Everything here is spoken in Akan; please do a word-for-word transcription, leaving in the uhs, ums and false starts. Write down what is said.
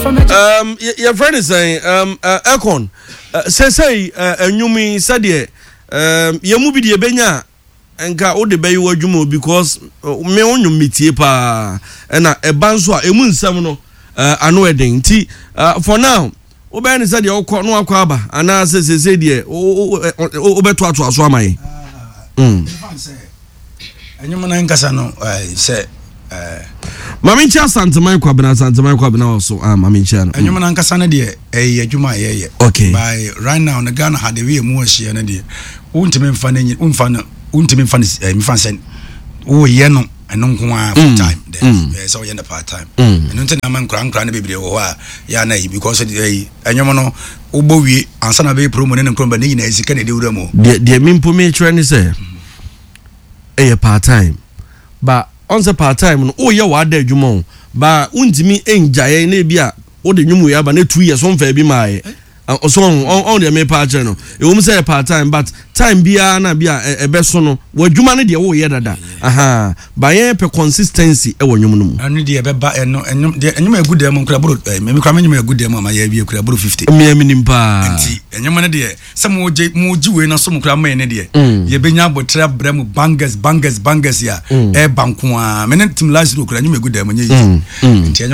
Um, your friend is saying, um, uh, Ekon, say, say, uh, Numi said, um, Yamubi de Benya, and got all the bay word you move because me on you meet pa and a banswa, a moon seminal, uh, a wedding tea, uh, for now. Oben said your corner quaba, and I says, say, dear, oh, Obetua to Aswamai. Hm, and you man, Cassano, I said, Mammy Chan Santa Michael Santa Michael also, ah, Mammy Chan. And you man, Cassana, dear, a Juma, okay. By right now, the gun had a real more she and a dear. Won't mean funny, unfun, won't mean funny, fancy. Oh, yeno, and no full time. So you're part time. And until a man crank cranny baby or yana because of the Anyamano, Obowi, and son of a prominent and company as you can do them all. The mean for me, trying to say a part time, but on the part time, oh, you are there, Jumon, but untimi enjay nebia, or the new way, but two years on Fabi my. Uh, so on the main part channel. You won't say part time, but time be a be a best son. What you manage the whole year that aha by per consistency. I want you. I need the beba and no and you may good demon crab. Maybe coming me a good demo. My year crab fifty. Me minim pa. And you man dear. Some more J more Jew and some crab man dear. You been able to trap bremo bangers bangers bangers ya. Eh bankwa. Menet tim last look and you may good demo.